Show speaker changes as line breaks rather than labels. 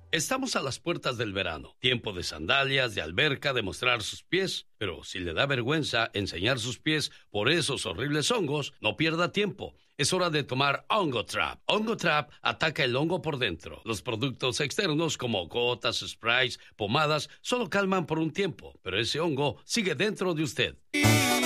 Estamos a las puertas del verano, tiempo de sandalias, de alberca, de mostrar sus pies, pero si le da vergüenza enseñar sus pies por esos horribles hongos, no pierda tiempo. Es hora de tomar Hongo Trap. Hongo Trap ataca el hongo por dentro. Los productos externos como gotas, sprays, pomadas, solo calman por un tiempo, pero ese hongo sigue dentro de usted.